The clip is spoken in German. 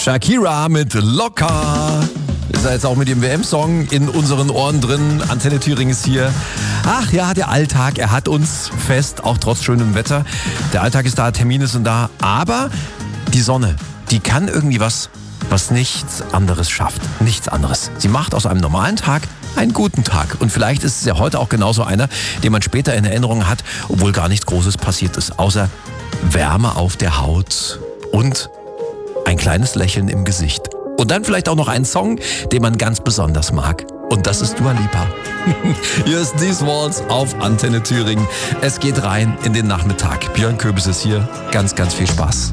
Shakira mit Locker. Ist ja jetzt auch mit dem WM-Song in unseren Ohren drin. Antenne Thüringen ist hier. Ach ja, der Alltag, er hat uns fest, auch trotz schönem Wetter. Der Alltag ist da, Termine sind da. Aber die Sonne, die kann irgendwie was nichts anderes schafft. Nichts anderes. Sie macht aus einem normalen Tag einen guten Tag. Und vielleicht ist es ja heute auch genauso einer, den man später in Erinnerung hat, obwohl gar nichts Großes passiert ist. Außer Wärme auf der Haut und ein kleines Lächeln im Gesicht. Und dann vielleicht auch noch einen Song, den man ganz besonders mag. Und das ist Dua Lipa. Hier ist These Walls auf Antenne Thüringen. Es geht rein in den Nachmittag. Björn Köbis ist hier. Ganz, ganz viel Spaß.